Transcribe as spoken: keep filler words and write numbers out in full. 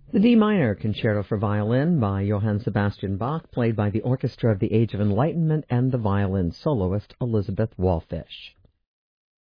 The D minor Concerto for Violin by Johann Sebastian Bach, played by the Orchestra of the Age of Enlightenment and the violin soloist Elizabeth Wallfish.